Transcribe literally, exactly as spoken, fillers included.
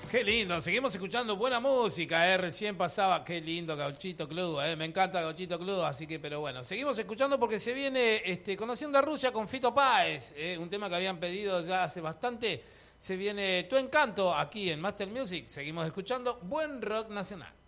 Qué lindo, seguimos escuchando buena música, eh. Recién pasaba, qué lindo Gauchito Cludo, eh. Me encanta Gauchito Cludo, así que, pero bueno, seguimos escuchando porque se viene este, Conociendo a Rusia con Fito Páez, eh. Un tema que habían pedido ya hace bastante. Se viene Tu Encanto aquí en Master Music, seguimos escuchando buen rock nacional.